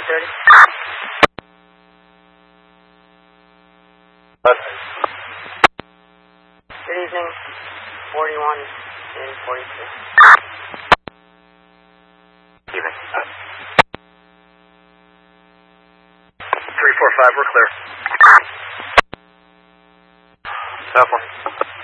30. Good evening, 41 and 42. Evening. 345, we're clear. South one.